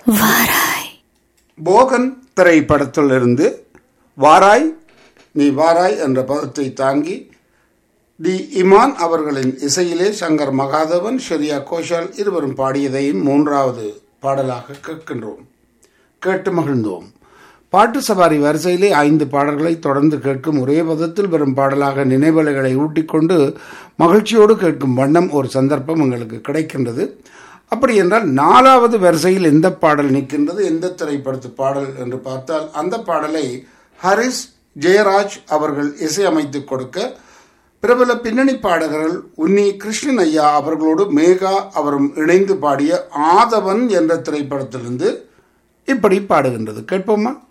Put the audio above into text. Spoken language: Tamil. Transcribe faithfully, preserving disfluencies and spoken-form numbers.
வாராய். போகன் திரைப்படத்திலிருந்து வாராய் நீ வாராய் என்ற பதத்தை தாங்கி டி இமான் அவர்களின் இசையிலே சங்கர் மகாதேவன், ஸ்ரேயா கோஷால் இருவரும் பாடியதையும் மூன்றாவது பாடலாக கேட்கின்றோம். கேட்டு மகிழ்ந்தோம். பாட்டு சவாரி வரிசையிலே ஐந்து பாடல்களை தொடர்ந்து கேட்கும் ஒரே பதத்தில் வரும் பாடலாக நினைவலைகளை ஊட்டிக்கொண்டு மகிழ்ச்சியோடு கேட்கும் வண்ணம் ஒரு சந்தர்ப்பம் எங்களுக்கு கிடைக்கின்றது. அப்படி என்றால் நாலாவது வரிசையில் எந்த பாடல் நிற்கின்றது, எந்த திரைப்படத்து பாடல் என்று பார்த்தால் அந்த பாடலை ஹரிஸ் ஜெயராஜ் அவர்கள் இசையமைத்து கொடுக்க பிரபல பின்னணி பாடகர்கள் உன்னி கிருஷ்ணன் ஐயா அவர்களோடு மேகா அவரும் இணைந்து பாடிய ஆதவன் என்ற திரைப்படத்திலிருந்து இப்படி பாடுகின்றது. கேட்போமா?